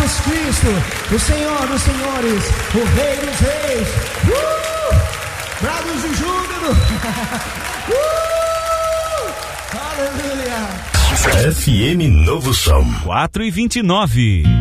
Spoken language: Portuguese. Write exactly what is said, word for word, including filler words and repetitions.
Jesus Cristo, o Senhor dos senhores, o Rei dos reis. Uh! Brados de júbilo. uh! Aleluia. F M Novo Som quatro e vinte e nove.